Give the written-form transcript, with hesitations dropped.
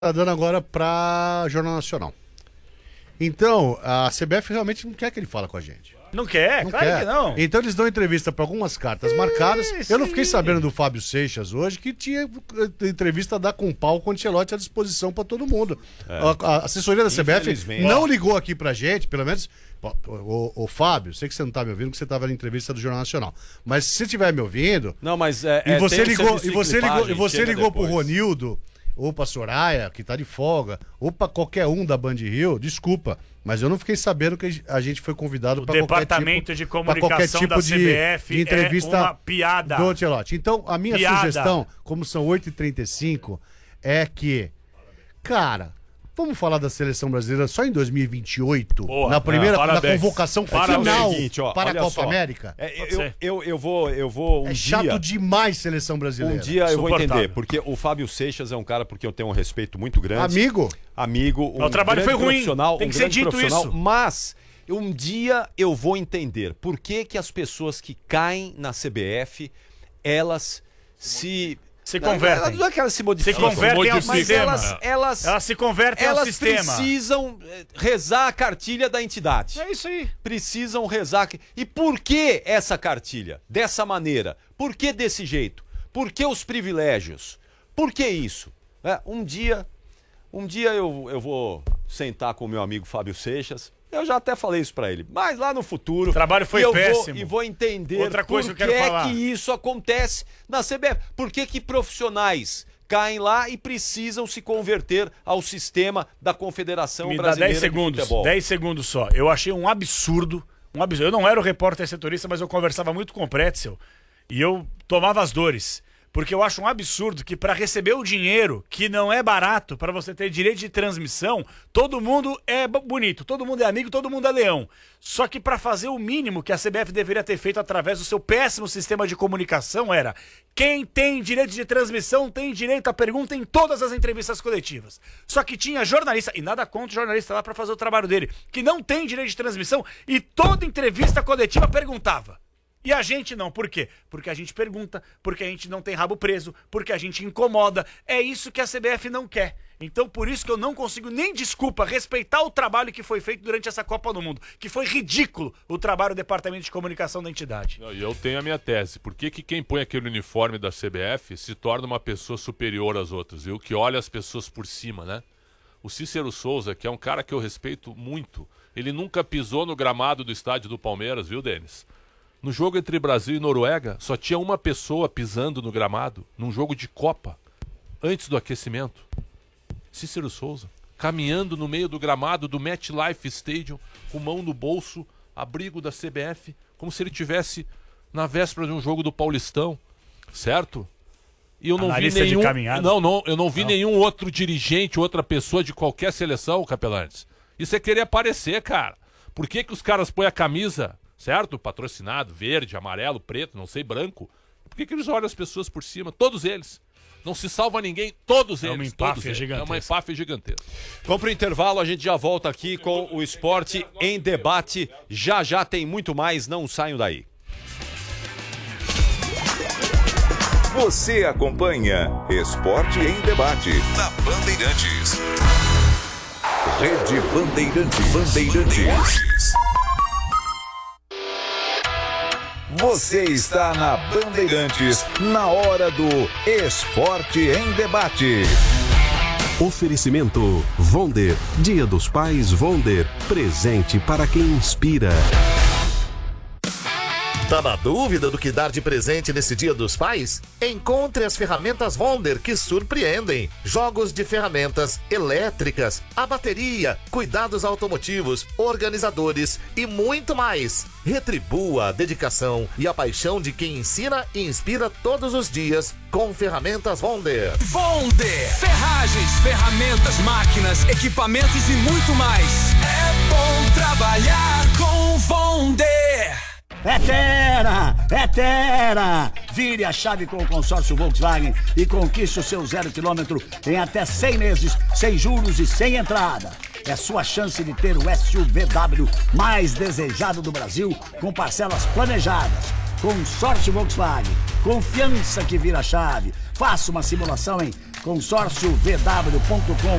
Tá dando agora para Jornal Nacional. Então, a CBF realmente não quer que ele fale com a gente. Não quer? Não claro quer. que não. Então eles dão entrevista para algumas cartas marcadas. Eu não fiquei sabendo do Fábio Seixas hoje, que tinha entrevista da Compal com o Ancelotti à disposição para todo mundo. A assessoria da CBF não ligou aqui pra gente, pelo menos... O Fábio, sei que você não tá me ouvindo, porque você tava na entrevista do Jornal Nacional. Mas se você estiver me ouvindo... Não, mas e você ligou pro Ronildo, ou pra Soraya, que tá de folga, ou pra qualquer um da Band Rio, desculpa, mas eu não fiquei sabendo que a gente foi convidado para departamento de comunicação da CBF de entrevista é uma piada do Ancelotti. Então, a minha sugestão, como são 8h35, é que, cara, vamos falar da seleção brasileira só em 2028, na primeira na convocação final para a Copa América? Eu vou um chato dia, demais seleção brasileira. Um dia eu vou entender, porque o Fábio Seixas é um cara porque eu tenho um respeito muito grande. Amigo, o trabalho foi ruim, tem que ser dito isso. Mas um dia eu vou entender por que as pessoas que caem na CBF, elas se convertem. Não é que elas se modificam. Se convertem ao sistema. Elas se convertem ao sistema. Elas precisam rezar a cartilha da entidade. É isso aí. Precisam rezar. E por que essa cartilha? Dessa maneira? Por que desse jeito? Por que os privilégios? Por que isso? Um dia eu vou sentar com o meu amigo Fábio Seixas. Eu já até falei isso pra ele. Mas lá no futuro... O trabalho foi péssimo. E vou entender outra coisa por que isso acontece na CBF. Por que profissionais caem lá e precisam se converter ao sistema da Confederação Brasileira de Futebol. 10 segundos só. Eu achei um absurdo. Eu não era o repórter setorista, mas eu conversava muito com o Pretzel. E eu tomava as dores. Porque eu acho um absurdo que para receber o dinheiro, que não é barato, para você ter direito de transmissão, todo mundo é bonito, todo mundo é amigo, todo mundo é leão. Só que para fazer o mínimo que a CBF deveria ter feito através do seu péssimo sistema de comunicação era: quem tem direito de transmissão tem direito à pergunta em todas as entrevistas coletivas. Só que tinha jornalista, e nada contra o jornalista lá para fazer o trabalho dele, que não tem direito de transmissão e toda entrevista coletiva perguntava. E a gente não, por quê? Porque a gente pergunta, porque a gente não tem rabo preso, porque a gente incomoda. É isso que a CBF não quer. Então, por isso que eu não consigo nem, respeitar o trabalho que foi feito durante essa Copa do Mundo, que foi ridículo o trabalho do Departamento de Comunicação da entidade. E eu tenho a minha tese. Por que quem põe aquele uniforme da CBF se torna uma pessoa superior às outras, viu? Que olha as pessoas por cima, né? O Cícero Souza, que é um cara que eu respeito muito, ele nunca pisou no gramado do estádio do Palmeiras, viu, Denis? No jogo entre Brasil e Noruega, só tinha uma pessoa pisando no gramado, num jogo de Copa, antes do aquecimento. Cícero Souza, caminhando no meio do gramado do MetLife Stadium, com mão no bolso, abrigo da CBF, como se ele tivesse na véspera de um jogo do Paulistão, certo? E eu não vi nenhum... eu não vi nenhum outro dirigente, outra pessoa de qualquer seleção, Capelantes. Isso é querer aparecer, cara. Por que os caras põem a camisa... certo? Patrocinado, verde, amarelo, preto, não sei, branco. Por que eles olham as pessoas por cima? Todos eles. Não se salva ninguém, todos eles. É uma empáfia gigantesca. É uma empáfia gigantesca. Vamos pro intervalo, a gente já volta aqui com o Esporte em Debate. Já tem muito mais, não saiam daí. Você acompanha Esporte em Debate na Bandeirantes. Rede Bandeirantes. Você está na Bandeirantes, na hora do Esporte em Debate. Oferecimento Vonder, Dia dos Pais Vonder, presente para quem inspira. Tá na dúvida do que dar de presente nesse Dia dos Pais? Encontre as ferramentas Vonder que surpreendem. Jogos de ferramentas elétricas, a bateria, cuidados automotivos, organizadores e muito mais. Retribua a dedicação e a paixão de quem ensina e inspira todos os dias com ferramentas Vonder. Vonder! Ferragens, ferramentas, máquinas, equipamentos e muito mais. É bom trabalhar com Vonder! É Terra! Vire a chave com o consórcio Volkswagen e conquiste o seu 0 km em até 100 meses, sem juros e sem entrada. É sua chance de ter o SUVW mais desejado do Brasil, com parcelas planejadas. Consórcio Volkswagen, confiança que vira chave. Faça uma simulação em consórciovw.com